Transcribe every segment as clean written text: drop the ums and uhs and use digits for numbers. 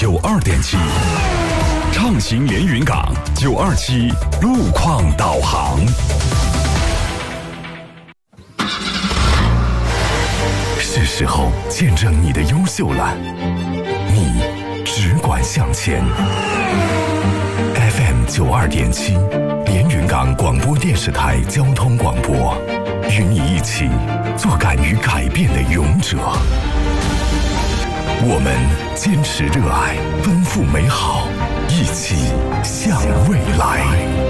92.7，畅行连云港927路况导航。是时候见证你的优秀了，你只管向前。FM 92.7，连云港广播电视台交通广播，与你一起做敢于改变的勇者。我们坚持热爱，奔赴美好，一起向未来。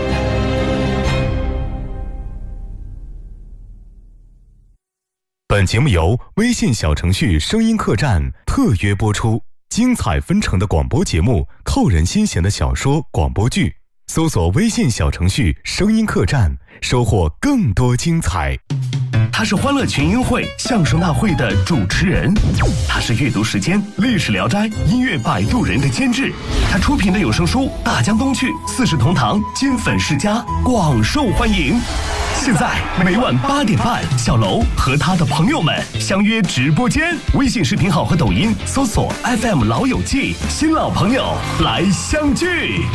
本节目由微信小程序声音客栈特约播出，精彩纷呈的广播节目，扣人心弦的小说广播剧，搜索微信小程序声音客栈，收获更多精彩。 他是欢乐群英会相声大会的主持人，他是阅读时间历史聊斋音乐摆渡人的监制，他出品的有声书《大江东去》四世同堂金粉世家广受欢迎。现在每晚8点半，小楼和他的朋友们相约直播间，微信视频号和抖音搜索 FM 老友记，新老朋友来相聚。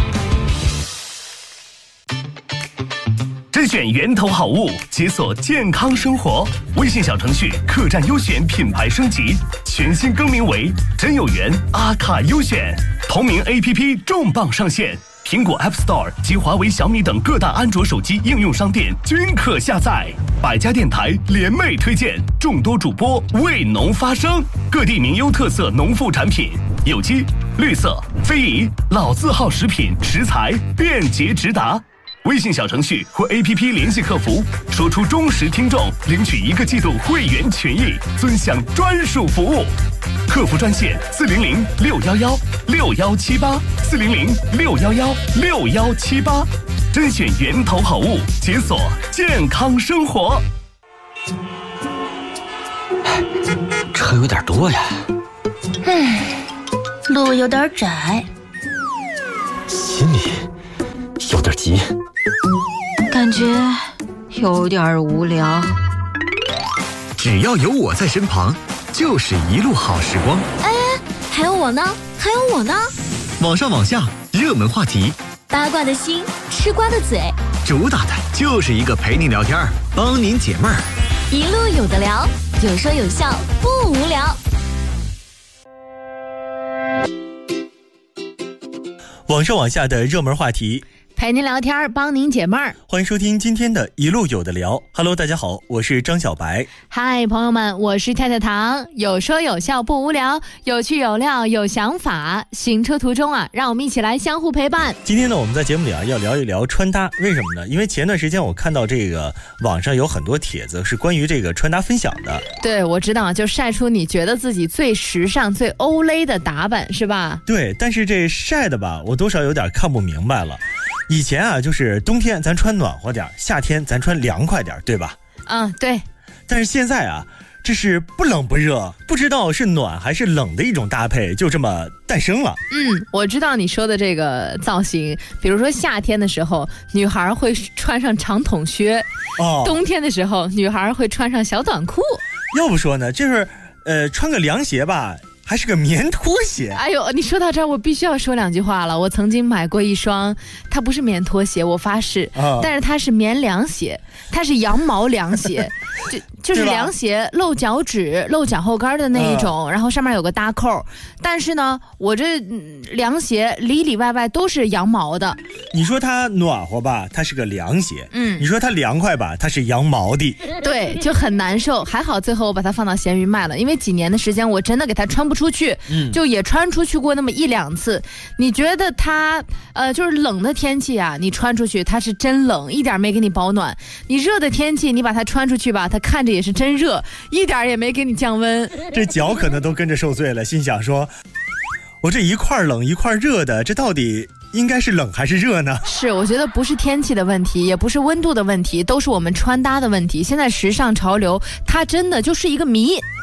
甄选源头好物，解锁健康生活。微信小程序客栈优选品牌升级，全新更名为真有缘阿卡优选。同名 APP 重磅上线，苹果 App Store 及华为、小米等各大安卓手机应用商店均可下载。百家电台联袂推荐，众多主播为农发声，各地名优特色农副产品，有机、绿色、非遗、老字号食品食材便捷直达。微信小程序或 APP 联系客服，说出忠实听众，领取1个季度会员权益，尊享专属服务。客服专线400-611-6178，400-611-6178，甄选源头好物，解锁健康生活。 车有点多呀， 路有点窄， 心里有点急， 感觉有点无聊。 只要有我在身旁，就是一路好时光。 哎，还有我呢，还有我呢。 网上网下，热门话题， 八卦的心，吃瓜的嘴， 主打的就是一个陪您聊天，帮您解闷儿。 一路有的聊，有说有笑，不无聊。 网上网下的热门话题， 陪您聊天，帮您解闷儿。 欢迎收听今天的一路有的聊。Hello， 大家好，我是张小白。 嗨，朋友们，我是太太糖。有说有笑不无聊，有趣有料有想法。行车途中啊，让我们一起来相互陪伴。 今天呢，我们在节目里要聊一聊穿搭。为什么呢？因为前段时间我看到这个网上有很多帖子是关于这个穿搭分享的。 对，我知道，就晒出你觉得自己最时尚、最欧蕾的打扮，是吧？ 对，但是这晒的吧，我多少有点看不明白了。以前啊，就是冬天咱穿暖和点，夏天咱穿凉快点，对吧？ 对。 但是现在啊，这是不冷不热，不知道是暖还是冷的一种搭配，就这么诞生了。 我知道你说的这个造型，比如说夏天的时候，女孩会穿上长筒靴，冬天的时候，女孩会穿上小短裤。 要不说呢，就是穿个凉鞋吧。还是个棉拖鞋。 哎呦，你说到这儿，我必须要说2句话了。我曾经买过一双，它不是棉拖鞋，我发誓，但是它是棉凉鞋，它是羊毛凉鞋，就是凉鞋，露脚趾、露脚后跟的那一种，然后上面有个搭扣。但是呢，我这凉鞋里里外外都是羊毛的。 你说它暖和吧，它是个凉鞋，你说它凉快吧，它是羊毛的。 对，就很难受。还好最后我把它放到闲鱼卖了，因为几年的时间我真的给它穿不出去，就也穿出去过那么1-2次。你觉得它就是冷的天气啊，你穿出去它是真冷，一点没给你保暖。你热的天气你把它穿出去吧，它看着也是真热，一点也没给你降温。 这脚可能都跟着受罪了，心想说我这一块冷一块热的，这到底应该是冷还是热呢？ 是，我觉得不是天气的问题，也不是温度的问题，都是我们穿搭的问题。现在时尚潮流它真的就是一个谜。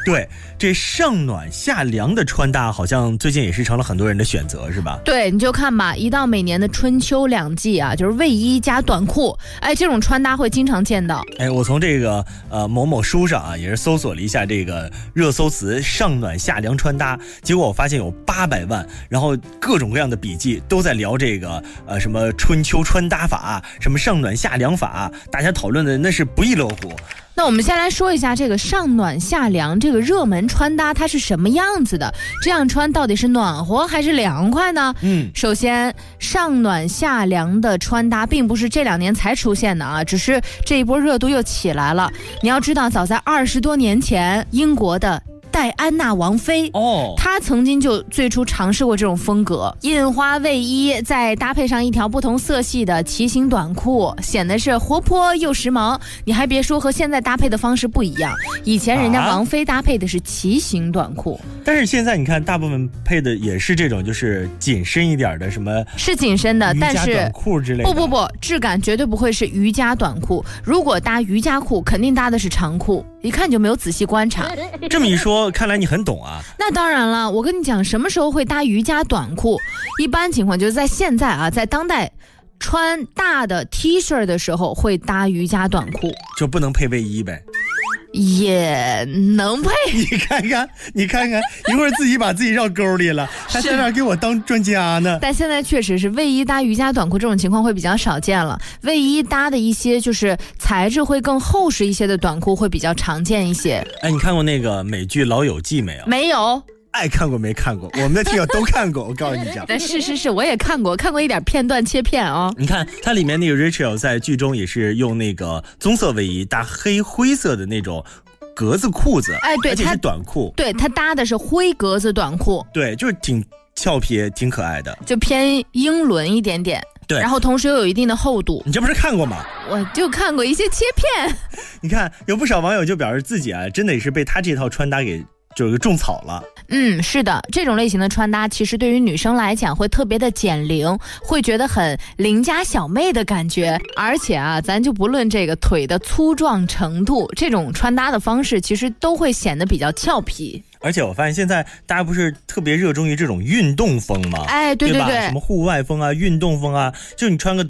对，这上暖下凉的穿搭好像最近也是成了很多人的选择，是吧？ 对，你就看吧，一到每年的春秋两季啊，就是卫衣加短裤，这种穿搭会经常见到。 我从这个某某书上啊，也是搜索了一下这个热搜词上暖下凉穿搭，结果我发现有800万，然后各种各样的笔记都在聊这个什么春秋穿搭法，什么上暖下凉法，大家讨论的那是不亦乐乎。 那我们先来说一下这个上暖下凉这个热门穿搭它是什么样子的，这样穿到底是暖和还是凉快呢？首先上暖下凉的穿搭并不是这2年才出现的啊，只是这一波热度又起来了。你要知道早在20多年前，英国的戴安娜王妃她曾经就最初尝试过这种风格，印花卫衣再搭配上一条不同色系的骑行短裤，显得是活泼又时髦。你还别说，和现在搭配的方式不一样，以前人家王妃搭配的是骑行短裤， 但是现在你看大部分配的也是这种就是紧身一点的，什么是紧身的，但是短裤之类的。 不，质感绝对不会是瑜伽短裤，如果搭瑜伽裤肯定搭的是长裤，一看就没有仔细观察。 这么一说，看来你很懂啊。 那当然了，我跟你讲，什么时候会搭瑜伽短裤？一般情况就是在现在啊，在当代穿大的 T 恤的时候会搭瑜伽短裤， 就不能配卫衣呗？ 也能配。 你看看，一会儿自己把自己绕沟里了，还在那给我当专家呢。 但现在确实是卫衣搭瑜伽短裤这种情况会比较少见了，卫衣搭的一些就是材质会更厚实一些的短裤会比较常见一些。 你看过那个美剧《老友记》没有？ 没有。 爱看过没看过？我们的听友都看过，我告诉你讲。 但是，我也看过一点片段切片啊。 你看它里面那个 Rachel 在剧中也是用那个棕色卫衣搭灰色的那种格子裤子， 对， 而且是短裤。 对，他搭的是灰格子短裤， 对，就是挺俏皮挺可爱的， 就偏英伦一点点。 对， 然后同时又有一定的厚度。 你这不是看过吗？ 我就看过一些切片。 你看有不少网友就表示自己啊，真的也是被他这套穿搭给就是种草了。 是的，这种类型的穿搭其实对于女生来讲会特别的减龄，会觉得很邻家小妹的感觉。而且啊，咱就不论这个腿的粗壮程度，这种穿搭的方式其实都会显得比较俏皮。 而且我发现现在大家不是特别热衷于这种运动风吗？ 对吧？ 什么户外风啊，运动风啊，就你穿个